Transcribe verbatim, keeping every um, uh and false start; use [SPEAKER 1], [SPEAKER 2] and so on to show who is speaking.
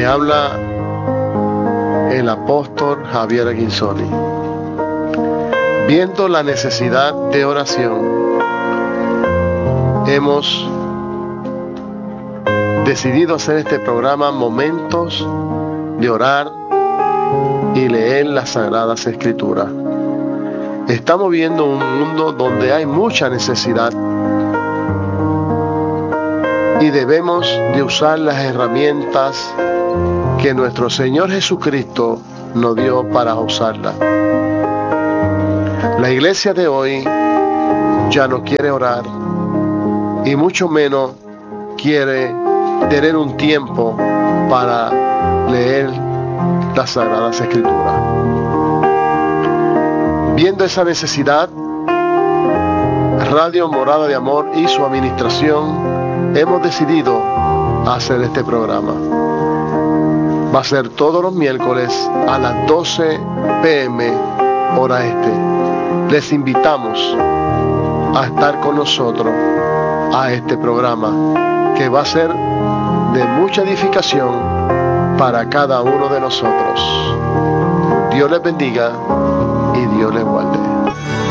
[SPEAKER 1] Le habla el apóstol Javier Aguinzoni. Viendo la necesidad de oración, hemos decidido hacer este programa Momentos de Orar y leer las Sagradas Escrituras. Estamos viendo un mundo donde hay mucha necesidad y debemos de usar las herramientas que nuestro Señor Jesucristo nos dio para usarlas. La iglesia de hoy ya no quiere orar y mucho menos quiere tener un tiempo para leer las Sagradas Escrituras. Viendo esa necesidad, Radio Morada de Amor y su administración hemos decidido hacer este programa. Va a ser todos los miércoles a las doce pe eme hora este. Les invitamos a estar con nosotros a este programa que va a ser de mucha edificación para cada uno de nosotros. Dios les bendiga y Dios les guarde.